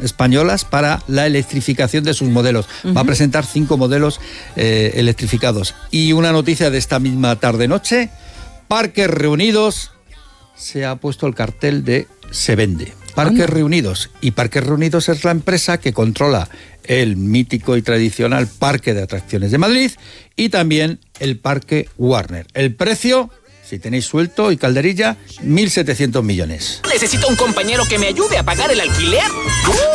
españolas para la electrificación de sus modelos. Va a presentar 5 modelos electrificados. Y una noticia de esta misma tarde-noche: Parques Reunidos se ha puesto el cartel de se vende. Parques Reunidos. Y Parques Reunidos es la empresa que controla el mítico y tradicional Parque de Atracciones de Madrid y también el Parque Warner. El precio, si tenéis suelto y calderilla, 1.700 millones. Necesito un compañero que me ayude a pagar el alquiler.